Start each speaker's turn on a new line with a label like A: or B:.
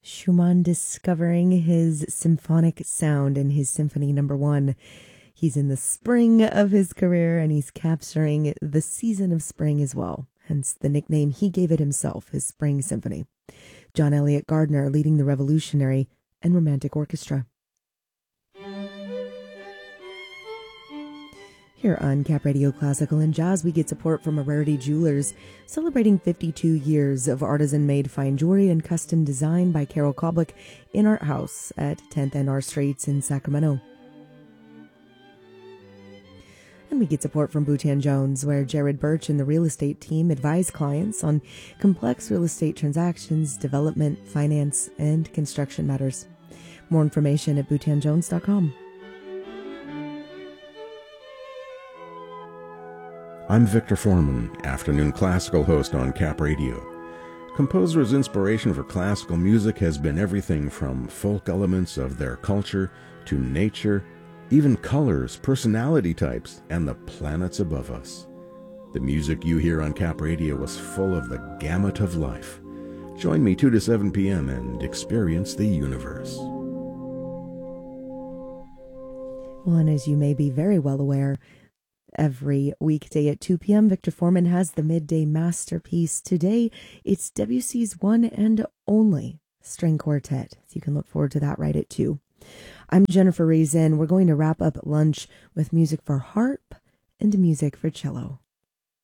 A: Schumann discovering his symphonic sound in his Symphony Number 1. He's in the spring of his career and he's capturing the season of spring as well. Hence the nickname he gave it himself, his Spring Symphony. John Elliott Gardner leading the revolutionary and romantic orchestra. Here on Cap Radio Classical and Jazz, we get support from Rarity Jewelers, celebrating 52 years of artisan-made fine jewelry and custom design by Carol Koblik in Art House at 10th and R Streets in Sacramento. And we get support from Boutan Jones, where Jared Birch and the real estate team advise clients on complex real estate transactions, development, finance, and construction matters. More information at boutanjones.com.
B: I'm Victor Foreman, afternoon classical host on Cap Radio. Composers' inspiration for classical music has been everything from folk elements of their culture to nature, even colors, personality types, and the planets above us. The music you hear on Cap Radio was full of the gamut of life. Join me 2 to 7 p.m. and experience the universe.
A: Well, and as you may be very well aware, every weekday at 2 p.m., Victor Foreman has the midday masterpiece. Today, it's Debussy's one and only string quartet. So you can look forward to that right at 2. I'm Jennifer Reason. We're going to wrap up lunch with music for harp and music for cello.